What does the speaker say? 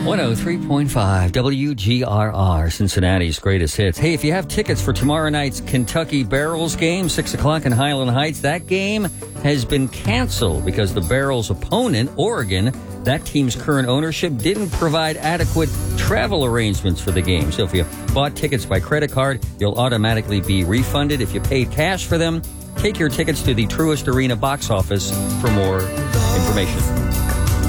103.5 WGRR, Cincinnati's greatest hits. Hey, if you have tickets for tomorrow night's Kentucky Barrels game, 6 o'clock in Highland Heights, that game has been canceled because the Barrels' opponent, Oregon, that team's current ownership didn't provide adequate travel arrangements for the game. So if you bought tickets by credit card, you'll automatically be refunded. If you paid cash for them, take your tickets to the Truist Arena box office for more information.